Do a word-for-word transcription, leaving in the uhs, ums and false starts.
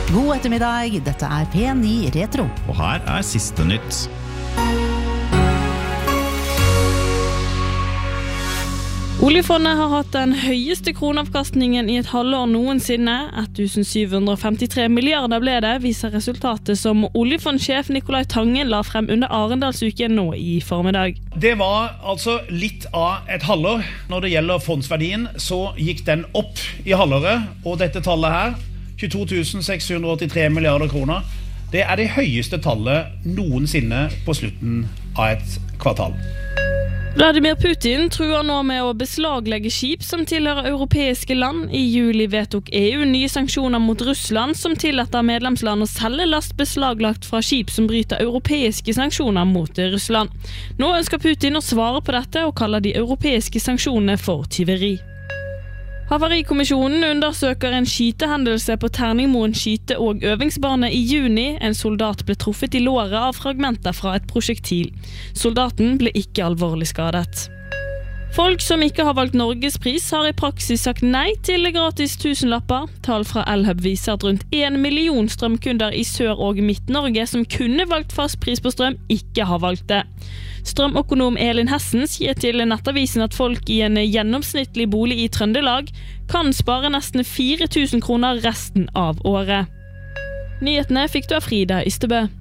God ettermiddag, dette er P ni Retro. Og her er siste nytt. Oljefondet har hatt den høyeste kronavkastningen i et halvår noensinne. sytten femtitre milliarder ble det, viser resultatet som oljefondsjef Nikolai Tangen la frem under Arendalsuken nå i formiddag. Det var altså litt av et halvår. Når det gjelder fondsverdien, så gikk den opp i halvåret, og dette tallet her, tjueto tusen seks hundre åttitre milliarder kroner, det er det høyeste tallet noensinne på slutten av et kvartal. Vladimir Putin truer nå med å beslaglegge skip som tilhører europeiske land. I juli vedtok E U nye sanksjoner mot Russland som tillater medlemsland å selge last beslaglagt fra skip som bryter europeiske sanksjoner mot Russland. Nå ønsker Putin å svare på dette og kaller de europeiske sanksjonene for tyveri. Havarikommisjonen undersøker en skytehendelse på Terningmoen skyte- og øvingsbane i juni. En soldat ble truffet i låret av fragmenter fra et prosjektil. Soldaten ble ikke alvorlig skadet. Folk som ikke har valgt Norgespris har i praksis sagt nei til gratis tusenlapper. Tall fra Elhub viser at rundt en million strømkunder i Sør- og Midt-Norge som kunne valgt fastpris på strøm, ikke har valgt det. Strømøkonom Elin Hessen sier til Nettavisen at folk i en gjennomsnittlig bolig i Trøndelag kan spare nesten fire tusen kroner resten av året. Nyhetene fikk du av Frida Ystebø.